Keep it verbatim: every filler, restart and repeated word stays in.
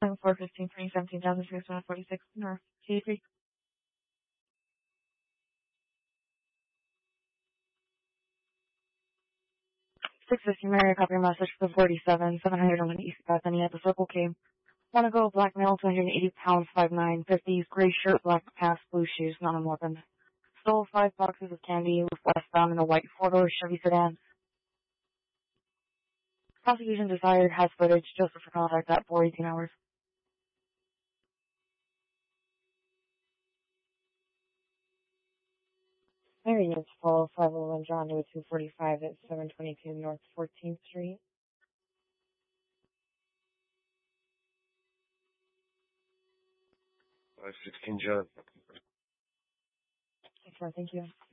four fifteen three seventeen thousand six hundred forty-six North K Creek. six fifty Mary, copy your message for forty-seven, seven hundred on East Bethany at the Circle K. Wanna go, black male, two hundred eighty pounds, five nine, fifties, gray shirt, black pants, blue shoes, not on weapon. Stole five boxes of candy, was westbound in a white four-door Chevy sedan. Prosecution desired, has footage, Joseph for contact at four eighteen hours. Mary units follow five oh one John to a two forty-five at seven twenty-two North fourteenth Street. five sixteen John. Thank you.